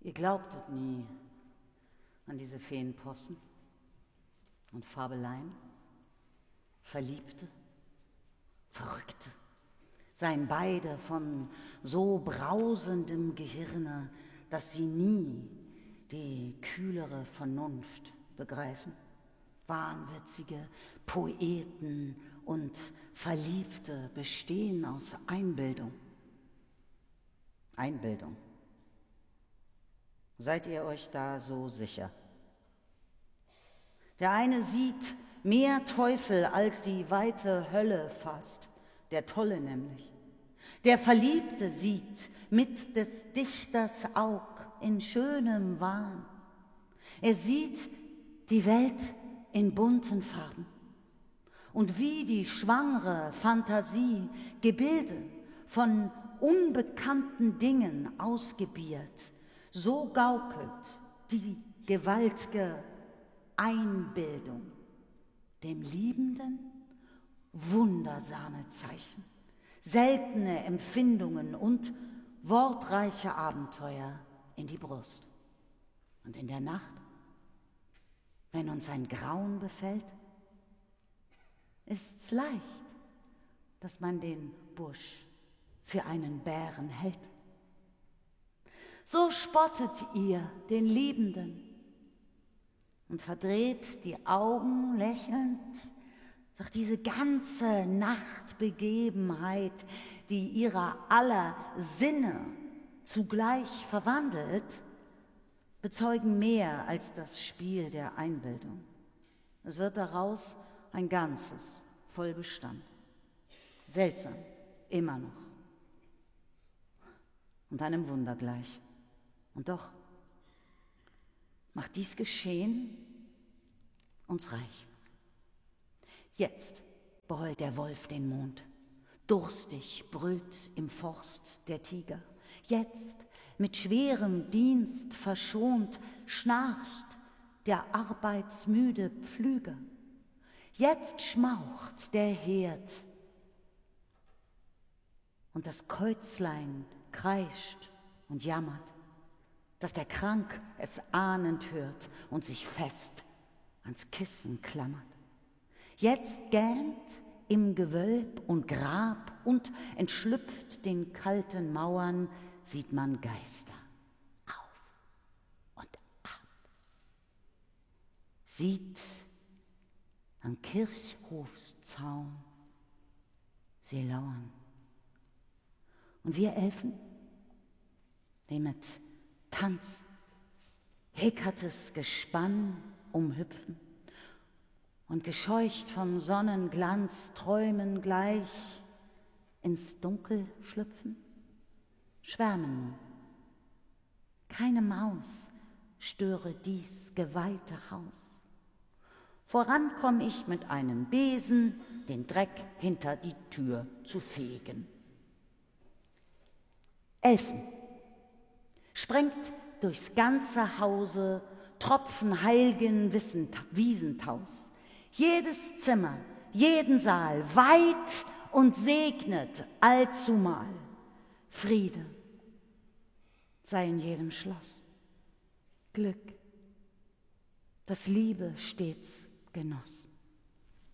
Ihr glaubtet nie an diese Feenpossen und Fabeleien. Verliebte, Verrückte seien beide von so brausendem Gehirne, dass sie nie die kühlere Vernunft begreifen. Wahnwitzige Poeten und Verliebte bestehen aus Einbildung. Einbildung. Seid ihr euch da so sicher? Der eine sieht mehr Teufel als die weite Hölle fast, der Tolle nämlich. Der Verliebte sieht mit des Dichters Aug in schönem Wahn. Er sieht die Welt in bunten Farben. Und wie die schwangere Fantasie Gebilde von unbekannten Dingen ausgebiert, so gaukelt die gewaltige Einbildung dem Liebenden wundersame Zeichen, seltene Empfindungen und wortreiche Abenteuer in die Brust. Und in der Nacht, wenn uns ein Grauen befällt, ist's leicht, dass man den Busch für einen Bären hält. So spottet ihr den Liebenden und verdreht die Augen lächelnd, doch diese ganze Nachtbegebenheit, die ihrer aller Sinne zugleich verwandelt, bezeugen mehr als das Spiel der Einbildung. Es wird daraus ein Ganzes, voll Bestand. Seltsam, immer noch. Und einem Wunder gleich. Und doch macht dies Geschehen uns reich. Jetzt beheult der Wolf den Mond, durstig brüllt im Forst der Tiger. Jetzt, mit schwerem Dienst verschont, schnarcht der arbeitsmüde Pflüger. Jetzt schmaucht der Herd und das Käuzlein kreischt und jammert, dass der Krank es ahnend hört und sich fest ans Kissen klammert. Jetzt gähnt im Gewölb und Grab und entschlüpft den kalten Mauern, sieht man Geister auf und ab. Sieht am Kirchhofszaun sie lauern. Und wir Elfen, die mit Tanz, heckertes Gespann umhüpfen und gescheucht vom Sonnenglanz träumen gleich ins Dunkel schlüpfen, schwärmen nun. Keine Maus störe dies geweihte Haus. Voran komm ich mit einem Besen, den Dreck hinter die Tür zu fegen. Elfen, sprengt durchs ganze Hause Tropfen heilgen Wiesentaus. Jedes Zimmer, jeden Saal weit und segnet allzumal. Friede sei in jedem Schloss. Glück, das Liebe stets genoss.